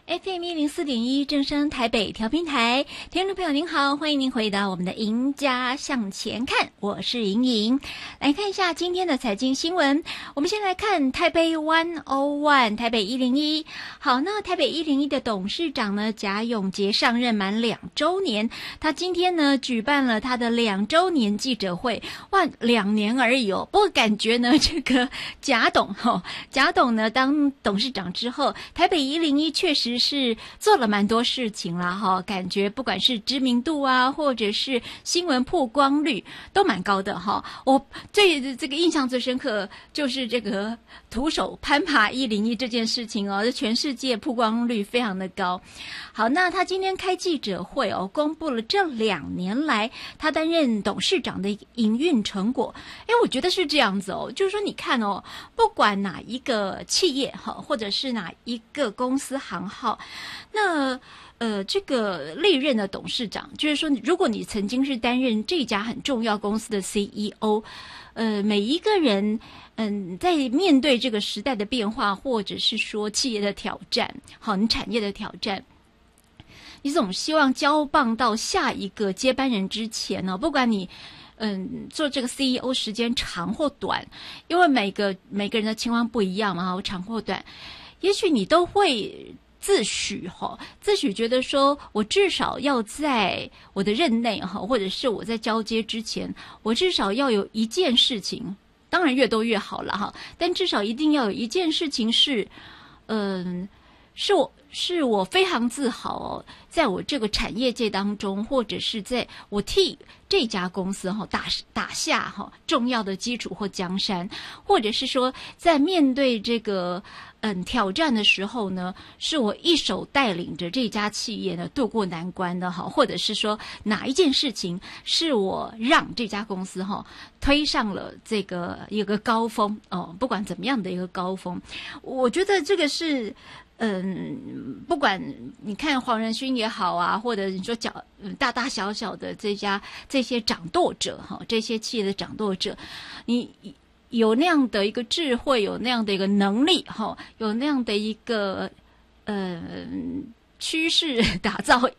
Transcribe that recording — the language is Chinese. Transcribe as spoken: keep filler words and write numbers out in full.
F M 一零四点一正声台北调频台，听众朋友您好，欢迎您回到我们的赢家向前看，我是莹莹。来看一下今天的财经新闻，我们先来看台北一零一，台北一零一。好，那台北一零一的董事长呢，贾永杰上任满两周年，他今天呢举办了他的两周年记者会，哇，两年而已哦。不过感觉呢，这个贾董哈、哦，贾董呢当董事长之后，台北一零一确实是做了蛮多事情啦哈，感觉不管是知名度啊，或者是新闻曝光率都蛮高的哈。我最这个印象最深刻就是这个徒手攀爬一零一这件事情哦，全世界曝光率非常的高。好，那他今天开记者会哦，公布了这两年来他担任董事长的营运成果。诶，我觉得是这样子哦，就是说你看哦，不管哪一个企业哈，或者是哪一个公司行号，那呃，这个历任的董事长，就是说，如果你曾经是担任这家很重要公司的 C E O， 呃，每一个人，嗯，在面对这个时代的变化，或者是说企业的挑战，好，你产业的挑战，你总希望交棒到下一个接班人之前呢，不管你。嗯，做这个 C E O 时间长或短，因为每个每个人的情况不一样嘛，长或短，也许你都会自诩哈，自诩觉得说我至少要在我的任内哈，或者是我在交接之前，我至少要有一件事情，当然越多越好了哈，但至少一定要有一件事情是，嗯，是我。是我非常自豪哦，在我这个产业界当中，或者是在我替这家公司哈打打下哈重要的基础或江山，或者是说在面对这个嗯挑战的时候呢，是我一手带领着这家企业呢渡过难关的哈，或者是说哪一件事情是我让这家公司哈推上了这个一个高峰哦，不管怎么样的一个高峰，我觉得这个是。嗯，不管你看黄仁勋也好啊，或者你说小大大小小的这家这些掌舵者哈，这些企业的掌舵者，你有那样的一个智慧，有那样的一个能力哈，有那样的一个呃趋势打造